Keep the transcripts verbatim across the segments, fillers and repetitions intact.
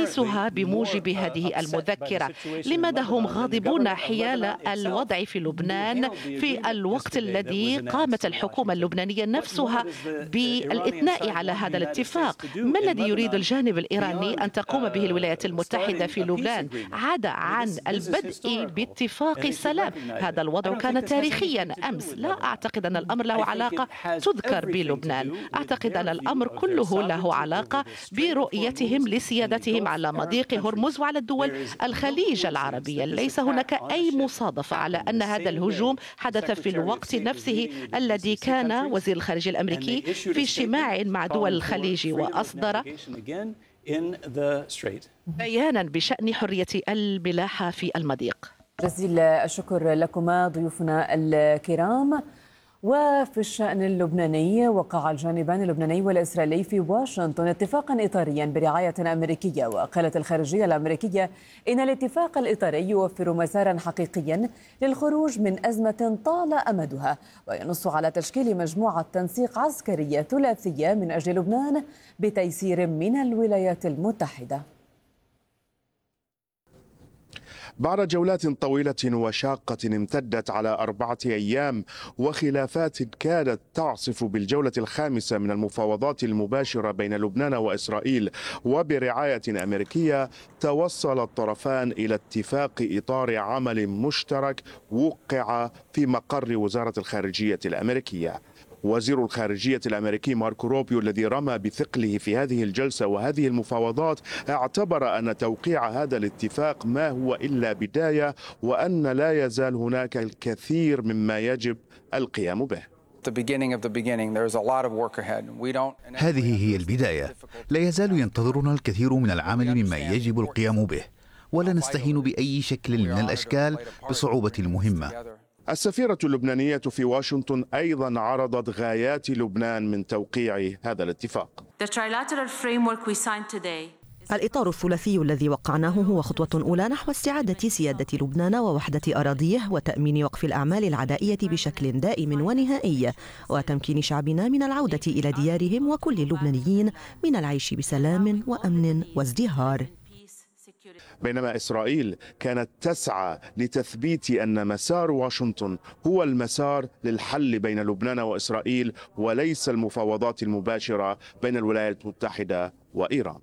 تنفيذها بموجب هذه المذكرة. لماذا هم غاضبون حيال الوضع في لبنان في الوقت الذي قامت الحكومة اللبنانية نفسها بالإثناء على هذا الاتفاق؟ ما الذي يريد الجانب الإيراني أن تقوم به الولايات المتحدة في لبنان عدا عن البدء باتفاق سلام؟ هذا الوضع كان تاريخيا أمس. لا أعتقد أن الأمر له علاقة تذكر بلبنان. أعتقد أن الأمر كله له علاقة برؤيتهم لسيادتهم على مضيق هرمز وعلى الدول الخليج العربية. ليس هناك أي مصادفة على أن هذا الهجوم حدث في الوقت نفسه الذي كان وزير الخارجية الأمريكي في اجتماع مع دول الخليج وأصدر بيانا بشأن حرية الملاحة في المضيق. جزيل الشكر لكما ضيوفنا الكرام. وفي الشأن اللبناني، وقع الجانبان اللبناني والإسرائيلي في واشنطن اتفاقا إطاريا برعاية أمريكية. وقالت الخارجية الأمريكية إن الاتفاق الإطاري يوفر مسارا حقيقيا للخروج من أزمة طال أمدها، وينص على تشكيل مجموعة تنسيق عسكرية ثلاثية من أجل لبنان بتيسير من الولايات المتحدة. بعد جولات طويلة وشاقة امتدت على أربعة أيام وخلافات كادت تعصف بالجولة الخامسة من المفاوضات المباشرة بين لبنان وإسرائيل وبرعاية أمريكية، توصل الطرفان إلى اتفاق إطار عمل مشترك وقع في مقر وزارة الخارجية الأمريكية. وزير الخارجية الأمريكي ماركو روبيو الذي رمى بثقله في هذه الجلسة وهذه المفاوضات اعتبر أن توقيع هذا الاتفاق ما هو إلا بداية، وأن لا يزال هناك الكثير مما يجب القيام به. هذه هي البداية، لا يزال ينتظرنا الكثير من العمل مما يجب القيام به، ولا نستهين بأي شكل من الأشكال بصعوبة المهمة. السفيرة اللبنانية في واشنطن أيضا عرضت غايات لبنان من توقيع هذا الاتفاق. الإطار الثلاثي الذي وقعناه هو خطوة أولى نحو استعادة سيادة لبنان ووحدة أراضيه وتأمين وقف الأعمال العدائية بشكل دائم ونهائي، وتمكين شعبنا من العودة إلى ديارهم وكل اللبنانيين من العيش بسلام وأمن وازدهار. بينما إسرائيل كانت تسعى لتثبيت أن مسار واشنطن هو المسار للحل بين لبنان وإسرائيل وليس المفاوضات المباشرة بين الولايات المتحدة وإيران.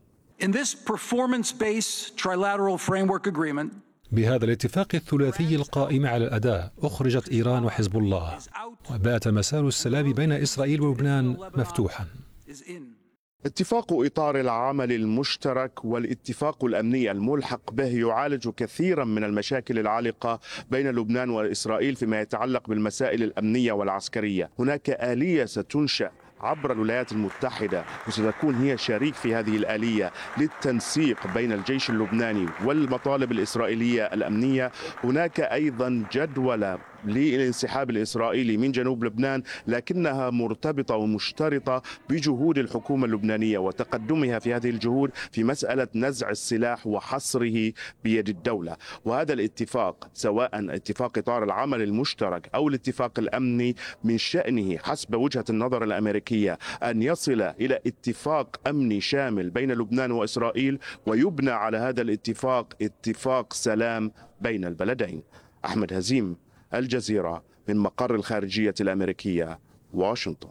بهذا الاتفاق الثلاثي القائم على الأداء أخرجت إيران وحزب الله، وبات مسار السلام بين إسرائيل ولبنان مفتوحا. اتفاق إطار العمل المشترك والاتفاق الأمني الملحق به يعالج كثيرا من المشاكل العالقة بين لبنان وإسرائيل فيما يتعلق بالمسائل الأمنية والعسكرية. هناك آلية ستنشأ عبر الولايات المتحدة وستكون هي شريك في هذه الآلية للتنسيق بين الجيش اللبناني والمطالب الإسرائيلية الأمنية. هناك أيضا جدولة للانسحاب الإسرائيلي من جنوب لبنان، لكنها مرتبطة ومشترطة بجهود الحكومة اللبنانية وتقدمها في هذه الجهود في مسألة نزع السلاح وحصره بيد الدولة. وهذا الاتفاق سواء اتفاق إطار العمل المشترك أو الاتفاق الأمني من شأنه حسب وجهة النظر الأمريكية أن يصل إلى اتفاق أمني شامل بين لبنان وإسرائيل، ويبنى على هذا الاتفاق اتفاق سلام بين البلدين. أحمد هزيم، الجزيرة، من مقر الخارجية الأمريكية، واشنطن.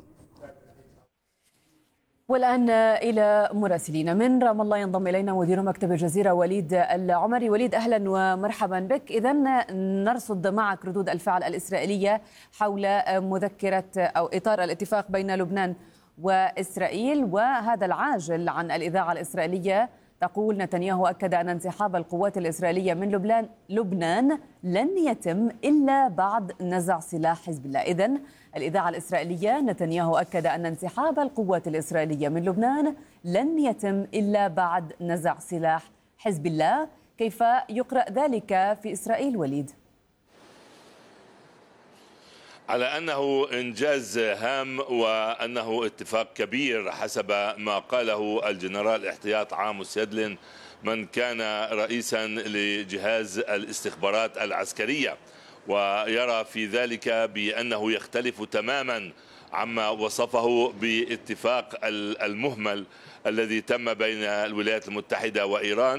والآن إلى مراسلين من رام الله، ينضم إلينا مدير مكتب الجزيرة وليد العمري. وليد، أهلا ومرحبا بك. إذن نرصد معك ردود الفعل الإسرائيلية حول مذكرة أو إطار الاتفاق بين لبنان وإسرائيل، وهذا العاجل عن الإذاعة الإسرائيلية تقول نتنياهو أكد أن انسحاب القوات الإسرائيلية من لبنان لبنان لن يتم إلا بعد نزع سلاح حزب الله. إذن الإذاعة الإسرائيلية نتنياهو أكد أن انسحاب القوات الإسرائيلية من لبنان لن يتم إلا بعد نزع سلاح حزب الله. كيف يقرأ ذلك في إسرائيل وليد؟ على أنه إنجاز هام وأنه اتفاق كبير حسب ما قاله الجنرال احتياط عاموس يدلن من كان رئيسا لجهاز الاستخبارات العسكرية، ويرى في ذلك بأنه يختلف تماما عما وصفه باتفاق المهمل الذي تم بين الولايات المتحدة وإيران.